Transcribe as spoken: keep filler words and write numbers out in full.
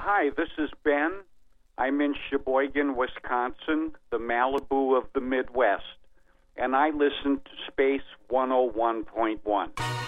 hi, this is Ben. I'm in Sheboygan, Wisconsin, the Malibu of the Midwest, and I listen to Space one oh one point one.